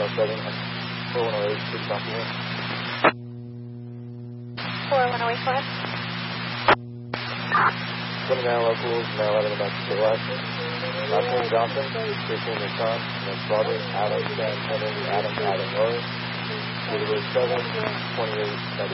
4107, 4108, please stop here. 4108, what? 29 locals, 911 about to stabilize. Last name Johnson, 15 is Tom, and Robert, Adam, Dan, Henry, Adam, Rose. 887, 28,